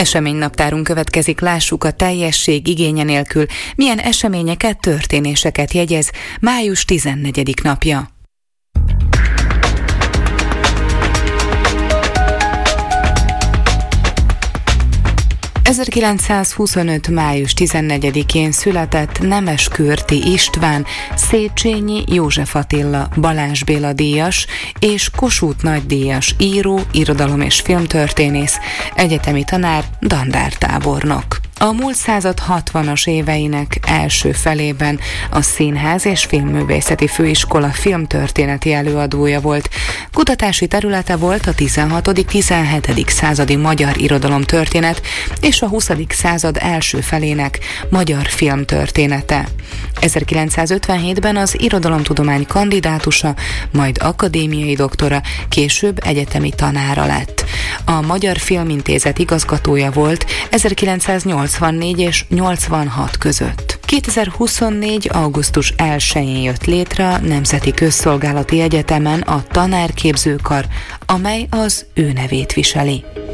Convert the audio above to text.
Eseménynaptárunk következik, lássuk a teljesség igénye nélkül, milyen eseményeket, történéseket jegyez május 14. napja. 1925. május 14-én született Nemeskürti István, Széchenyi József Attila Balázs Béla díjas és Kossuth Nagy díjas író, irodalom- és filmtörténész, egyetemi tanár, dandártábornok. A múlt század 60-as éveinek első felében a Színház és Filmművészeti Főiskola filmtörténeti előadója volt. Kutatási területe volt a 16.-17. századi magyar irodalomtörténet és a 20. század első felének magyar filmtörténete. 1957-ben az irodalomtudomány kandidátusa, majd akadémiai doktora, később egyetemi tanára lett. A Magyar Filmintézet igazgatója volt 1984 és 86 között. 2024. augusztus 1-én jött létre a Nemzeti Közszolgálati Egyetemen a tanárképzőkar, amely az ő nevét viseli.